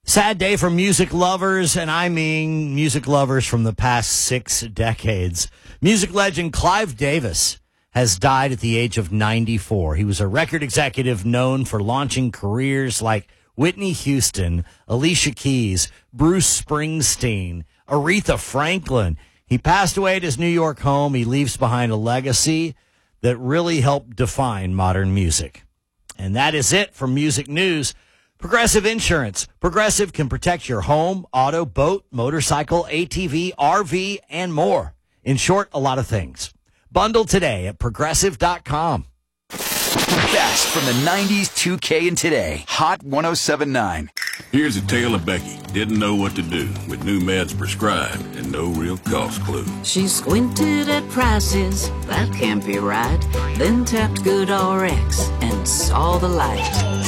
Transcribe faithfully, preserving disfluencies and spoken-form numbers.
Sad day for music lovers, and I mean music lovers from the past six decades. Music legend Clive Davis has died at the age of ninety-four. He was a record executive known for launching careers like Whitney Houston, Alicia Keys, Bruce Springsteen, Aretha Franklin. He passed away at his New York home. He leaves behind a legacy that really helped define modern music. And that is it for music news. Progressive Insurance. Progressive can protect your home, auto, boat, motorcycle, A T V, R V, and more. In short, a lot of things. Bundle today at progressive dot com. Best from the nineties, two K, and today. Hot ten seventy-nine. Here's a tale of Becky. Didn't know what to do with new meds prescribed and no real cost clue. She squinted at prices, that can't be right. Then tapped Good R X and saw the light.